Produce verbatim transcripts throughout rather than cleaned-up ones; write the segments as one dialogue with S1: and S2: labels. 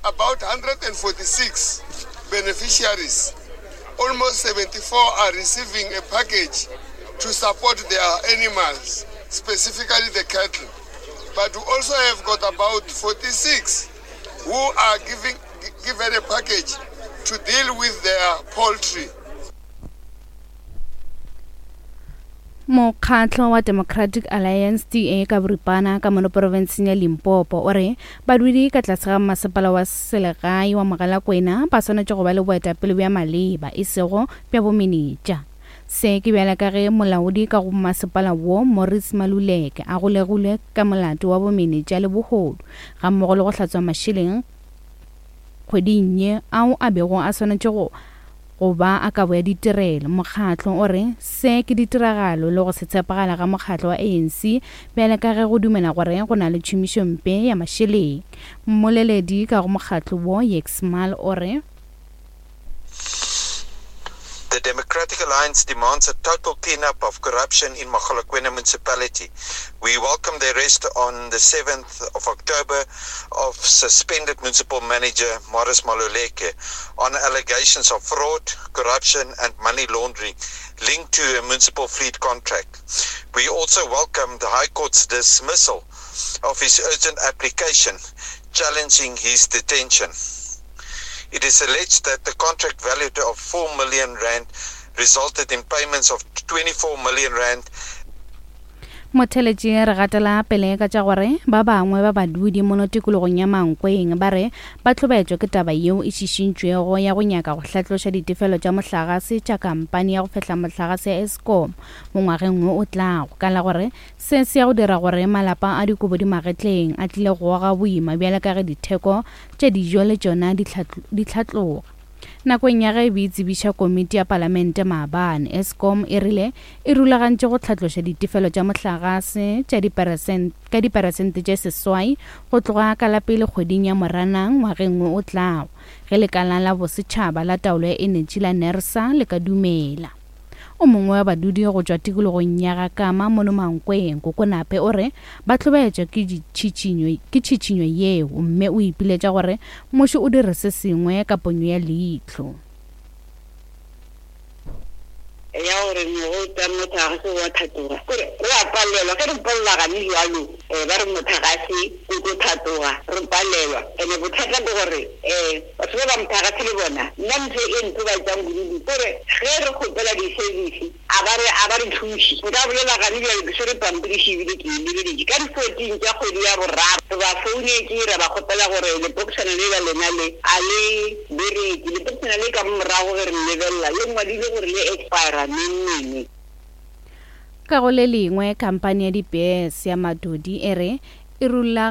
S1: about one hundred forty-six beneficiaries. Almost seventy-four are receiving a package to support their animals, specifically the cattle. But we also have got about forty-six who are giving, given a package to deal with their poultry.
S2: Mokgatlo wa Democratic Alliance D A ka boripana ka mono provinceng ya Limpopo ore badudi ka tlase ga masepala wa selegae wa Mogalakwena ba swanetse go ba le boetapele bja maleba e sego bja bomenetša se ke bjala ka ge molaodi ka go masepala wo Morris Maluleke a golegule ka molato wa bomenetša le bogodu ga mmogo le go hlatswa mašeleng kgweding ye ao a bego a swanetse go go ba a ka boya ditirelo mokgatlo ore se ke ditiragalo le go se tshepagala ga mokgatlo wa A N C bjale ka ge go dumela gore go na le tšhomišo mpe ya mašeleng mmoleledi ka go mokgatlo wo Yexmal ore
S3: The Democratic Alliance demands a total clean-up of corruption in Mogalakwena municipality. We welcome the arrest on the seventh of October of suspended municipal manager Morris Maluleke on allegations of fraud, corruption and money laundering linked to a municipal fleet contract. We also welcome the High Court's dismissal of his urgent application challenging his detention. It is alleged that the contract valued of four million rand resulted in payments of twenty-four million rand.
S2: Motheletši re gatela pele ka tša gore ba bangwe ba badudi mo tikologong ya Mankweng ba re ba tlhobaetšwe ke taba yeo e šišintšwego ya go nyaka go hlatloša ditefelo tša mohlagase tša kampane ya go fehla mohlagase ya Eskom mo ngwageng o o tlago ka la gore se se ya go dira gore malapa a dikobo di magetleng a tlile go ga boima bjale ka ge ditheko tša dijo le tšona di tlhatloga nakong ya ge be itsebiša komiti ya palamente maabane Eskom e rile e rulagantše go tlhatloša ditefelo tša mohlagase tša ka diperesente tše seswai go tloga ka la pele kgweding ya Moranang ngwageng o tlago ge lekala la bosetšhaba la taolo ya energy la NERSA le ka dumela o mongwe wa badudi go tšwa tikologong ya Gakama mono Mankweng Kokonape ore ba tlhobaetšwa ke tšhitšhinyo yeo mme o ipiletša gore mmušo o dire se sengwe ka ponyo ya leihlo
S4: ya gore mo ta mothagase wa thatoga gore re a palelwa ke re palela ga ni jalo eh ba re mothagase o go thatoga re palelwa ene bothata ke gore eh batho ba mothagase le bona nna ntse e ntse ba tsang gudi gore ge re khopela di service a ba re a ba re thushi nka bolela ga ni jalo se re pampiri shi bile ke le le ka di fourteen tša kgwedi ya boraro ba foune ke re ba khopela gore le boxana le ba lena le a le bere le boxana le ka morago re lebella le ngwadile gore le expire
S2: ka go le lengwe kampane ya dibese ya Madodi ere e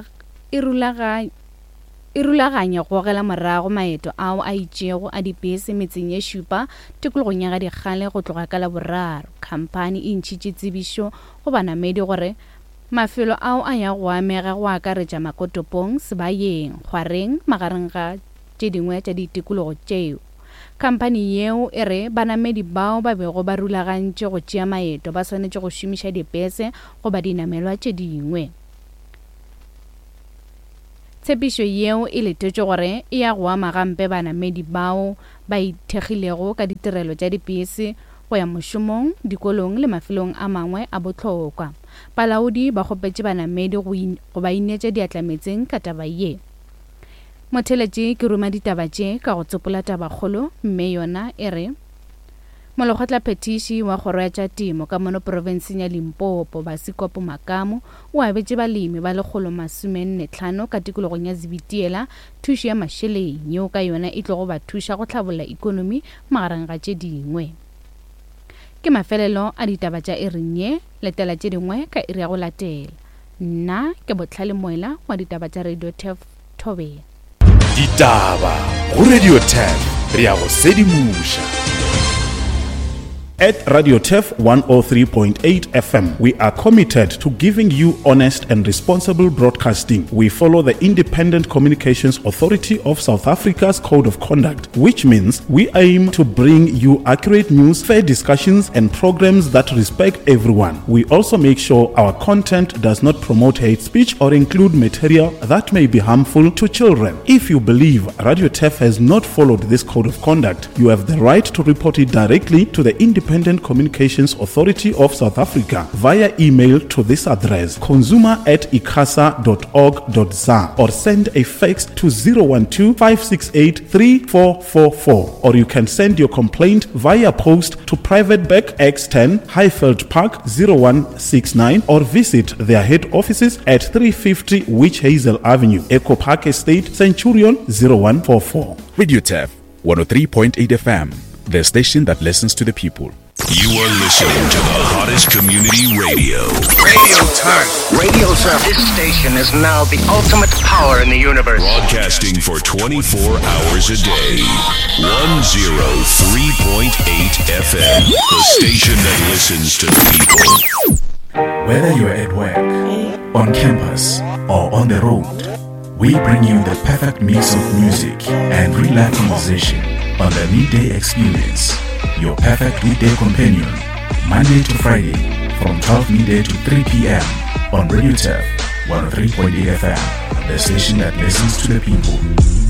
S2: rulaganya go gela morago maeto ao a itšego a dibese metseng ye šupa tikologong ya ga dikgale go tloga ka la boraro kampane e ntšhitše tsebišo go banamedi gore mafelo ao a ya go amega go akaretša Makotopong Sebayeng Khwareng magareng ga tše dingwe tša ditikologo tšeo kampane yeo e re banamedi bao ba bego ba rulagantše go tšea maeto ba swanetše go šomiša dibese go ba dinamelwa tše dingwe tshepišo yeo e letetše gore e ya go ama gampe banamedi bao ba ithekgilego ka ditirelo tša dibese go ya mošomong dikolong le mafelong a mangwe a bohlokwa balaodi ba kgopetše banamedi go ba inetša diatlametseng ka taba ye Motheletši ke ruma ditaba tše ka go tsopola tabakgolo mme yona e re molokgotla phetiši wa kgoro ya tša temo ka mono provinseng ya Limpopo Basikopo Makamo o abetše balemi ba lekgolo masome hlano ka tikologong ya Zibitiela thušo ya mašeleng yeo ka yona e tlogo ba thuša go tlhabolola ikonomi magareng ga tše dingwe ke mafelelo a ditaba tša ering ye letela tše dingwe ka iri ya go latela nna ke Botlhale Moela wa ditaba tša Radio Thobela
S5: Ditaba go Radio ten re ya go sedimuša. At Radio T E F one oh three point eight F M, we are committed to giving you honest and responsible broadcasting. We follow the Independent Communications Authority of South Africa's Code of Conduct, which means we aim to bring you accurate news, fair discussions, and programs that respect everyone. We also make sure our content does not promote hate speech or include material that may be harmful to children. If you believe Radio T E F has not followed this Code of Conduct, you have the right to report it directly to the Independent Independent Communications Authority of South Africa via email to this address consumer at icasa dot org dot za or send a fax to zero one two, five six eight, three four four four, or you can send your complaint via post to Private Back X ten Highfield Park zero one six nine or visit their head offices at three fifty Witch Hazel Avenue, Echo Park Estate, Centurion zero one four four.
S6: Radio T E F one oh three point eight F M, the station that listens to the people.
S7: You are listening to the hottest community radio.
S8: Radio Turf. Radio Turf. This station is now the ultimate power in the universe.
S7: Broadcasting for twenty-four hours a day. one oh three point eight F M. The station that listens to the people.
S9: Whether you're at work, on campus, or on the road, we bring you the perfect mix of music and real-life conversation on the Midday Experience, your perfect weekday companion, Monday to Friday from twelve midday to three p.m. on Radio T E F one oh three point eight F M, the station that listens to the people.